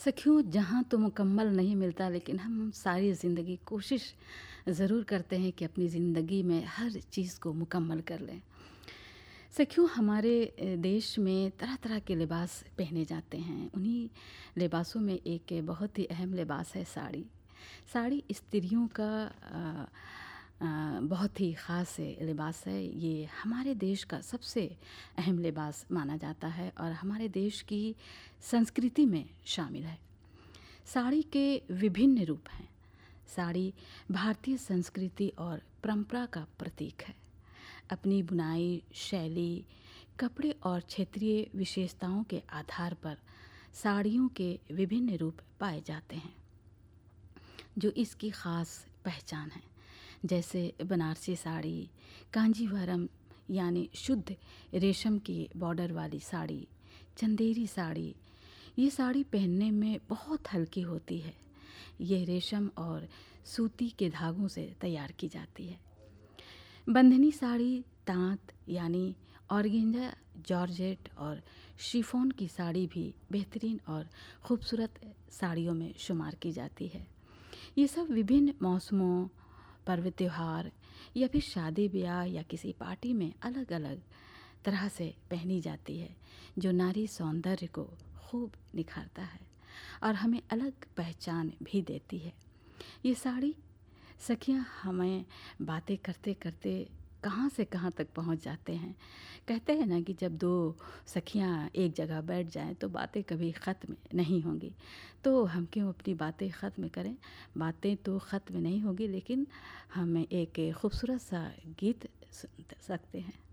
सखियों, जहाँ तो मुकम्मल नहीं मिलता, लेकिन हम सारी ज़िंदगी कोशिश ज़रूर करते हैं कि अपनी ज़िंदगी में हर चीज़ को मुकम्मल कर लें। सखियों, हमारे देश में तरह-तरह के लिबास पहने जाते हैं। उन्हीं लिबासों में एक बहुत ही अहम लिबास है साड़ी। साड़ी स्त्रियों का बहुत ही ख़ास लिबास है। ये हमारे देश का सबसे अहम लिबास माना जाता है और हमारे देश की संस्कृति में शामिल है। साड़ी के विभिन्न रूप हैं। साड़ी भारतीय संस्कृति और परंपरा का प्रतीक है। अपनी बुनाई, शैली, कपड़े और क्षेत्रीय विशेषताओं के आधार पर साड़ियों के विभिन्न रूप पाए जाते हैं, जो इसकी ख़ास पहचान है। जैसे बनारसी साड़ी, कांजीवरम यानी शुद्ध रेशम की बॉर्डर वाली साड़ी, चंदेरी साड़ी। ये साड़ी पहनने में बहुत हल्की होती है। ये रेशम और सूती के धागों से तैयार की जाती है। बंधनी साड़ी तांत यानी ऑर्गेन्जा, जॉर्जेट और शिफॉन की साड़ी भी बेहतरीन और ख़ूबसूरत साड़ियों में शुमार की जाती है। ये सब विभिन्न मौसमों, पर्व त्योहार या फिर शादी ब्याह या किसी पार्टी में अलग अलग तरह से पहनी जाती है, जो नारी सौंदर्य को खूब निखारता है और हमें अलग पहचान भी देती है। ये साड़ी सखियाँ हमें बातें करते करते कहाँ से कहाँ तक पहुँच जाते हैं। कहते हैं ना कि जब दो सखियाँ एक जगह बैठ जाएं तो बातें कभी ख़त्म नहीं होंगी। तो हम क्यों अपनी बातें ख़त्म करें। बातें तो ख़त्म नहीं होंगी, लेकिन हम एक खूबसूरत सा गीत सुन सकते हैं।